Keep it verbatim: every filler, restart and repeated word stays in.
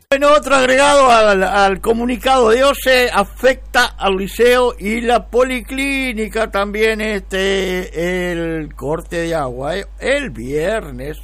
Bueno, otro agregado al, al comunicado de O C E afecta al liceo y la policlínica también, este el corte de agua, ¿eh? El viernes